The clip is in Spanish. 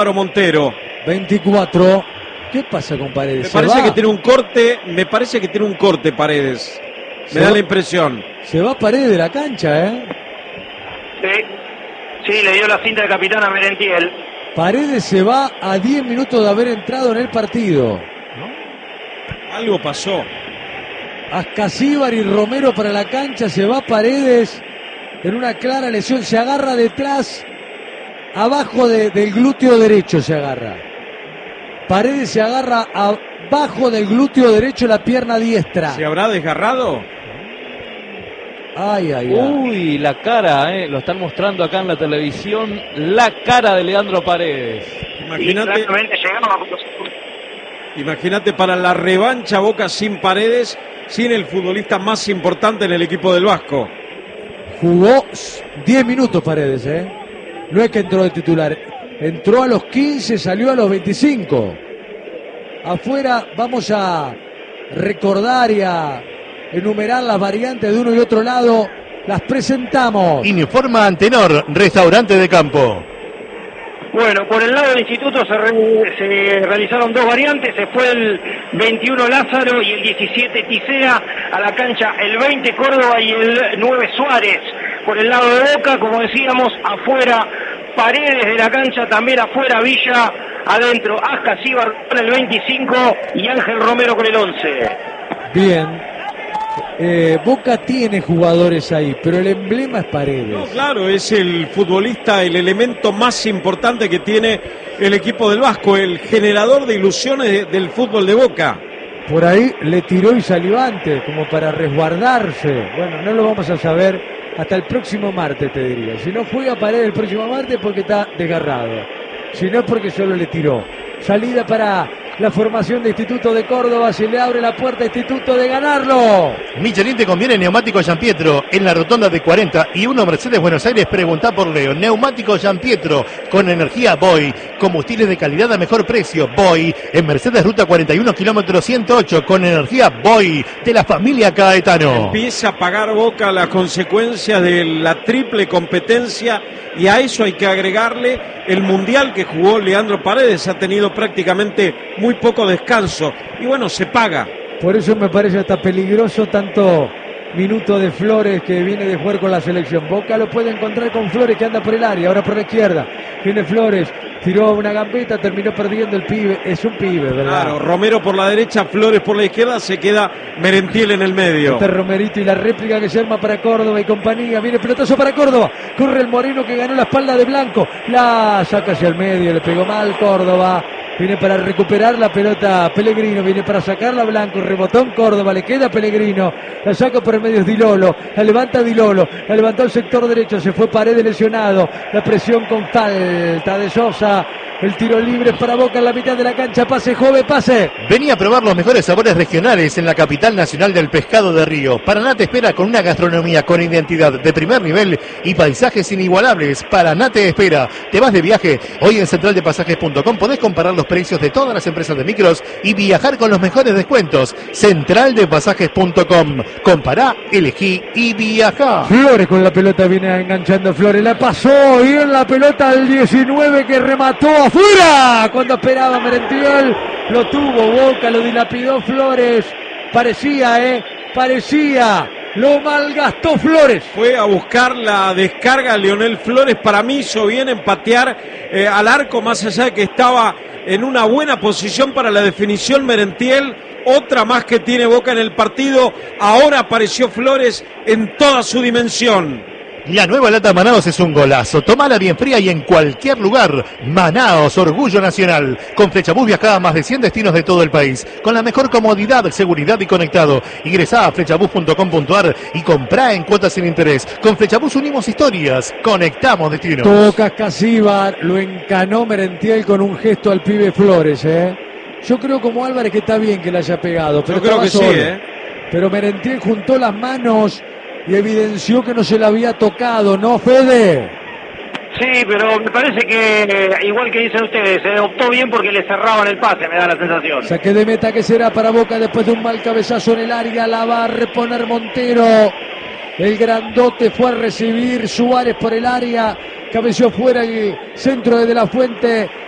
Montero. 24. ¿Qué pasa con Paredes? Me parece que tiene un corte, Paredes. Me da la impresión. Se va Paredes de la cancha, ¿eh? Sí, le dio la cinta de capitán a Merentiel. Paredes se va a 10 minutos de haber entrado en el partido. Algo pasó. Ascasíbar y Romero para la cancha, se va Paredes en una clara lesión, se agarra detrás, abajo del glúteo derecho se agarra. Paredes se agarra abajo del glúteo derecho, la pierna diestra. ¿Se habrá desgarrado? Ay. Uy, la cara, lo están mostrando acá en la televisión, la cara de Leandro Paredes. Imagínate para la revancha Boca sin Paredes, sin el futbolista más importante en el equipo del Vasco. Jugó 10 minutos Paredes, No es que entró de titular, entró a los 15, salió a los 25. Afuera vamos a recordar y a enumerar las variantes de uno y otro lado. Las presentamos. Informa Antenor, restaurante de campo. Bueno, por el lado del instituto se realizaron dos variantes. Se fue el 21 Lázaro y el 17 Tisea a la cancha, el 20 Córdoba y el 9 Suárez. Por el lado de Boca, como decíamos, afuera Paredes de la cancha, también afuera Villa, adentro Ascasíbar con el 25 y Ángel Romero con el 11. Bien. Boca tiene jugadores ahí, pero el emblema es Paredes. No, claro, es el futbolista, el elemento más importante que tiene el equipo del Vasco, el generador de ilusiones del fútbol de Boca. Por ahí le tiró y salió antes, como para resguardarse. Bueno, no lo vamos a saber hasta el próximo martes, te diría. Si no juega Paredes el próximo martes porque está desgarrado. Si no es porque solo le tiró. Salida para la formación de Instituto de Córdoba, se le abre la puerta a Instituto de ganarlo. Michelin te conviene neumático San Pietro en la rotonda de 40 y 1 Mercedes Buenos Aires. Preguntá por Leo. Neumático San Pietro con energía Boy, combustibles de calidad a mejor precio. Boy en Mercedes Ruta 41 kilómetro 108 con energía Boy de la familia Caetano. Empieza a pagar Boca las consecuencias de la triple competencia y a eso hay que agregarle el mundial que jugó Leandro Paredes. Ha tenido prácticamente muy poco descanso y bueno, se paga. Por eso me parece hasta peligroso tanto minuto de Flores que viene de jugar con la selección. Boca lo puede encontrar con Flores que anda por el área, ahora por la izquierda. Viene Flores, tiró una gambeta, terminó perdiendo el pibe. Es un pibe, ¿verdad? Claro, Romero por la derecha, Flores por la izquierda, se queda Merentiel en el medio. Este Romerito y la réplica que se arma para Córdoba y compañía. Viene pelotazo para Córdoba. Corre el Moreno que ganó la espalda de Blanco. La saca hacia el medio, le pegó mal Córdoba. Viene para recuperar la pelota Pellegrino, viene para sacarla Blanco, rebotó en Córdoba, le queda Pellegrino, la saca por el medio es Dilolo, la levanta Dilolo, la levantó al sector derecho, se fue Paredes lesionado, la presión con falta de Sosa, el tiro libre para Boca en la mitad de la cancha, pase Jove, pase. Vení a probar los mejores sabores regionales en la capital nacional del pescado de Río. Paraná te espera con una gastronomía con identidad de primer nivel y paisajes inigualables. Paraná te espera. Te vas de viaje, hoy en centraldepasajes.com podés comparar los precios de todas las empresas de micros y viajar con los mejores descuentos. Centraldepasajes.com. Compará, elegí y viajá. Flores con la pelota, viene enganchando Flores, la pasó y en la pelota al 19 que remató afuera. Cuando esperaba Merentiel, lo tuvo Boca, lo dilapidó Flores. Parecía. Lo malgastó Flores. Fue a buscar la descarga Leonel Flores. Para mí hizo bien en patear al arco, más allá de que estaba en una buena posición para la definición Merentiel. Otra más que tiene Boca en el partido. Ahora apareció Flores en toda su dimensión. La nueva lata Manaos es un golazo. Tomala bien fría y en cualquier lugar. Manaos, orgullo nacional. Con Flechabús viajá a más de 100 destinos de todo el país. Con la mejor comodidad, seguridad y conectado. Ingresá a flechabús.com.ar y comprá en cuotas sin interés. Con Flechabús unimos historias. Conectamos destinos. Toca Ascasíbar, lo encanó Merentiel con un gesto al pibe Flores, Yo creo como Álvarez que está bien que le haya pegado. Pero yo creo que solo. Sí, Pero Merentiel juntó las manos y evidenció que no se la había tocado, ¿no, Fede? Sí, pero me parece que, igual que dicen ustedes, optó bien porque le cerraban el pase, me da la sensación. Saque de meta que será para Boca después de un mal cabezazo en el área, la va a reponer Montero. El grandote fue a recibir Suárez por el área, cabeció fuera el centro de la Fuente.